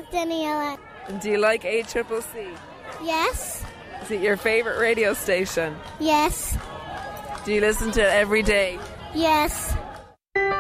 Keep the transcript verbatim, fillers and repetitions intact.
Daniela. And do you like A C C C? Yes. Is it your favourite radio station? Yes. Do you listen to it every day? Yes.